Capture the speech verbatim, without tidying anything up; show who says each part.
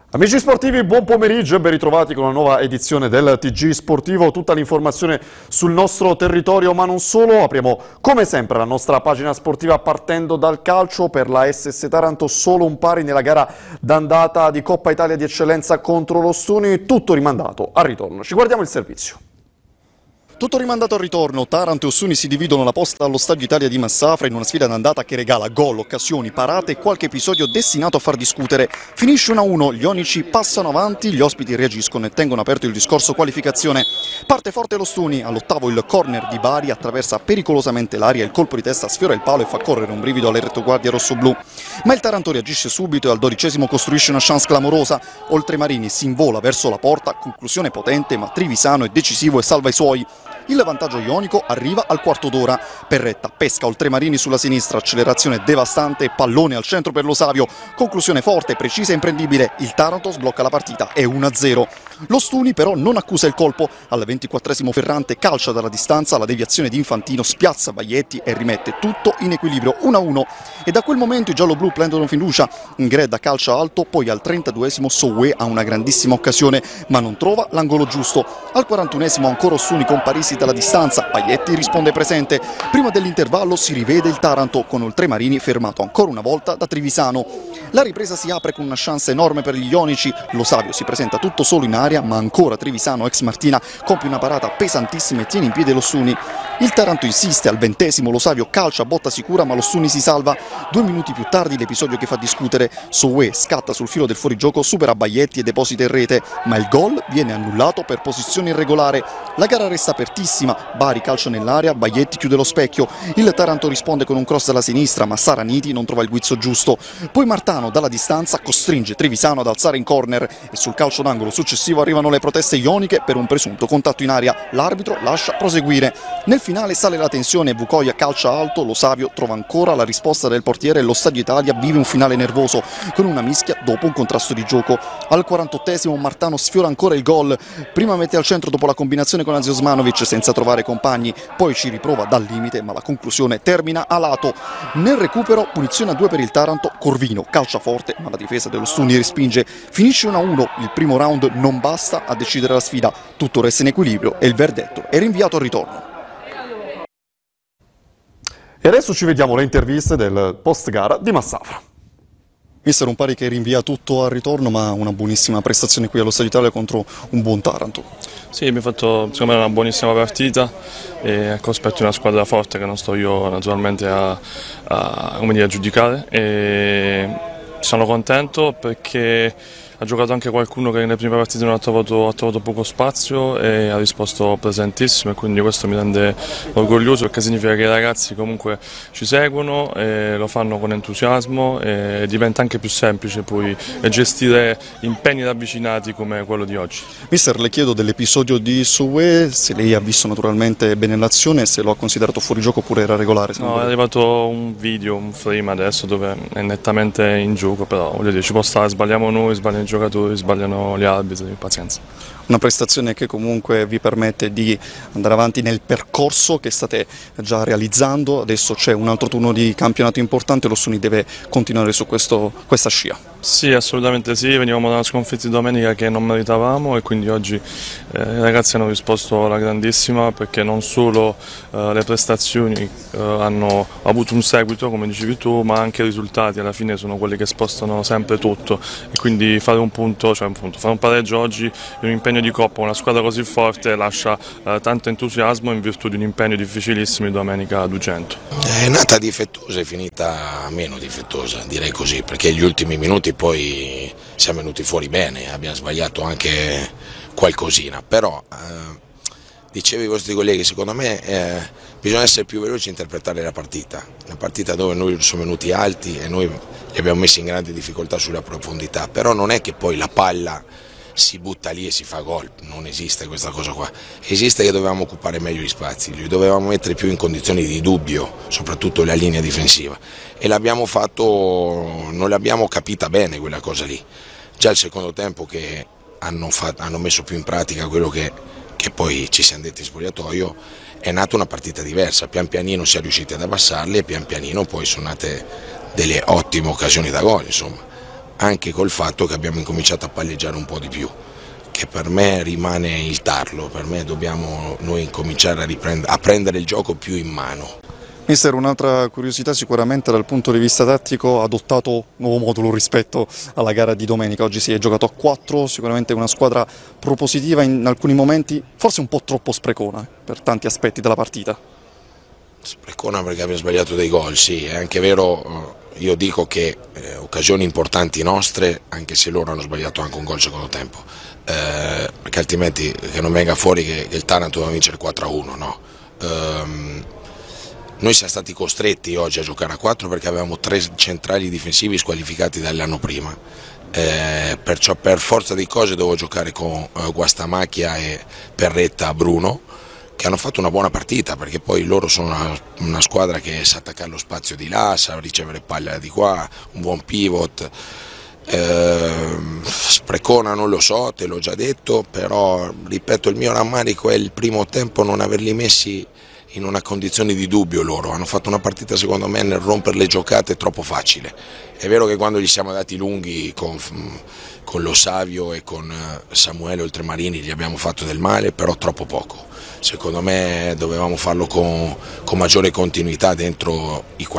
Speaker 1: Amici sportivi, buon pomeriggio e ben ritrovati con una nuova edizione del T G Sportivo. Tutta l'informazione sul nostro territorio, ma non solo. Apriamo come sempre la nostra pagina sportiva partendo dal calcio. Per la S S Taranto solo un pari nella gara d'andata di Coppa Italia di Eccellenza contro l'Ostuni, tutto rimandato al ritorno. Ci guardiamo il servizio. Tutto rimandato al ritorno, Taranto e Ostuni si dividono la posta allo Stadio Italia di Massafra in una sfida d'andata che regala gol, occasioni, parate e qualche episodio destinato a far discutere. Finisce uno a uno, gli ionici passano avanti, gli ospiti reagiscono e tengono aperto il discorso qualificazione. Parte forte l'Ostuni, all'ottavo il corner di Bari attraversa pericolosamente l'aria, il colpo di testa sfiora il palo e fa correre un brivido alle retroguardie rossoblù. Ma il Taranto reagisce subito e al dodicesimo costruisce una chance clamorosa. Oltremarini si invola verso la porta, conclusione potente ma Trivisano è decisivo e salva i suoi. Il vantaggio ionico arriva al quarto d'ora. Perretta pesca Oltremarini sulla sinistra, accelerazione devastante, pallone al centro per lo Savio, conclusione forte, precisa e imprendibile. Il Taranto sblocca la partita, è uno a zero. L'Ostuni però non accusa il colpo. Al ventiquattresimo Ferrante calcia dalla distanza, la deviazione di Infantino spiazza Baglietti e rimette tutto in equilibrio, uno a uno. E da quel momento i gialloblu prendono fiducia. Ingredda calcia alto, poi al trentaduesimo Soué ha una grandissima occasione, ma non trova l'angolo giusto. Al quarantunesimo ancora Ostuni con Parisi dalla distanza, Baglietti risponde presente. Prima dell'intervallo si rivede il Taranto con Oltremarini fermato ancora una volta da Trivisano. La ripresa si apre con una chance enorme per gli ionici. Lo Savio si presenta tutto solo in aria, ma ancora Trivisano, ex Martina, compie una parata pesantissima e tiene in piedi l'Ostuni. Il Taranto insiste, al ventesimo Lo Savio calcia a botta sicura ma l'Ostuni si salva. Due minuti più tardi l'episodio che fa discutere. Soué scatta sul filo del fuorigioco, supera Baglietti e deposita in rete, ma il gol viene annullato per posizione irregolare. La gara resta apertissima, Bari calcia nell'area, Baglietti chiude lo specchio. Il Taranto risponde con un cross dalla sinistra, ma Saraniti non trova il guizzo giusto. Poi Martano dalla distanza costringe Trivisano ad alzare in corner e sul calcio d'angolo successivo arrivano le proteste ioniche per un presunto contatto in aria. L'arbitro lascia proseguire. Nel finale sale la tensione, Vukoia calcia alto, Lo Savio trova ancora la risposta del portiere e lo Stadio Italia vive un finale nervoso con una mischia dopo un contrasto di gioco. Al quarantottesimo Martano sfiora ancora il gol, prima mette al centro dopo la combinazione con Azio Osmanovic senza trovare compagni, poi ci riprova dal limite ma la conclusione termina a lato. Nel recupero punizione a due per il Taranto, Corvino calcia forte ma la difesa dello Stuni respinge, finisce uno a uno, il primo round non basta a decidere la sfida, tutto resta in equilibrio e il verdetto è rinviato al ritorno. E adesso ci vediamo le interviste del post gara di Massafra. Mister, un pari che rinvia tutto al ritorno, ma una buonissima prestazione qui allo Stadio Italia contro un buon Taranto.
Speaker 2: Sì, abbiamo fatto secondo me una buonissima partita e cospetto una squadra forte che non sto io naturalmente a, a, come dire, a giudicare. E sono contento perché ha giocato anche qualcuno che nelle prime partite non ha trovato, ha trovato poco spazio e ha risposto presentissimo, e quindi questo mi rende orgoglioso perché significa che i ragazzi comunque ci seguono e lo fanno con entusiasmo e diventa anche più semplice poi gestire impegni ravvicinati come quello di oggi.
Speaker 1: Mister, le chiedo dell'episodio di Soué, se lei ha visto naturalmente bene l'azione, se lo ha considerato fuori gioco oppure era regolare.
Speaker 2: No, è arrivato un video, un frame adesso dove è nettamente in gioco, però voglio dire, ci può stare, sbagliamo noi, sbagliamo i giocatori, sbagliano gli arbitri, pazienza.
Speaker 1: Una prestazione che comunque vi permette di andare avanti nel percorso che state già realizzando, adesso c'è un altro turno di campionato importante, l'Ostuni deve continuare su questo, questa scia.
Speaker 2: Sì, assolutamente sì, venivamo da una sconfitta di domenica che non meritavamo e quindi oggi eh, i ragazzi hanno risposto alla grandissima, perché non solo eh, le prestazioni eh, hanno avuto un seguito come dicevi tu, ma anche i risultati alla fine sono quelli che spostano sempre tutto, e quindi fare un punto, cioè un punto, fare un pareggio oggi in un impegno di Coppa, una squadra così forte lascia eh, tanto entusiasmo in virtù di un impegno difficilissimo di domenica a Dugento.
Speaker 3: È nata difettosa e finita meno difettosa, direi così, perché gli ultimi minuti poi siamo venuti fuori bene, abbiamo sbagliato anche qualcosina, però eh, dicevo ai vostri colleghi, secondo me eh, bisogna essere più veloci e interpretare la partita, una partita dove noi siamo venuti alti e noi li abbiamo messi in grande difficoltà sulla profondità, però non è che poi la palla si butta lì e si fa gol, non esiste questa cosa qua, esiste che dovevamo occupare meglio gli spazi, li dovevamo mettere più in condizioni di dubbio, soprattutto la linea difensiva, e l'abbiamo fatto, non l'abbiamo capita bene quella cosa lì. Già il secondo tempo che hanno, fatto, hanno messo più in pratica quello che, che poi ci siamo detti in spogliatoio, è nata una partita diversa, pian pianino si è riusciti ad abbassarli e pian pianino poi sono nate delle ottime occasioni da gol, insomma. anche col fatto che abbiamo incominciato a palleggiare un po' di più, che per me rimane il tarlo, per me dobbiamo noi incominciare a, riprendere, a prendere il gioco più in mano.
Speaker 1: Mister, un'altra curiosità sicuramente dal punto di vista tattico, ha adottato un nuovo modulo rispetto alla gara di domenica. Oggi si è giocato a quattro, sicuramente una squadra propositiva in alcuni momenti, forse un po' troppo sprecona per tanti aspetti della partita.
Speaker 3: Sprecona perché abbiamo sbagliato dei gol, sì, è anche vero, io dico che eh, occasioni importanti nostre, anche se loro hanno sbagliato anche un gol secondo tempo, eh, perché altrimenti che non venga fuori che, che il Taranto doveva vincere quattro a uno, no? Ehm, Noi siamo stati costretti oggi a giocare a quattro perché avevamo tre centrali difensivi squalificati dall'anno prima, eh, perciò per forza di cose dovevo giocare con eh, Guastamacchia e Perretta Bruno, che hanno fatto una buona partita perché poi loro sono una, una squadra che sa attaccare lo spazio di là, sa ricevere palla di qua, un buon pivot. Eh, sprecona non lo so, te l'ho già detto, però ripeto, il mio rammarico è il primo tempo non averli messi in una condizione di dubbio loro, hanno fatto una partita secondo me nel rompere le giocate troppo facile. È vero che quando gli siamo dati lunghi con, con Lo Savio e con Samuele Oltremarini gli abbiamo fatto del male, però troppo poco. Secondo me dovevamo farlo con, con maggiore continuità dentro i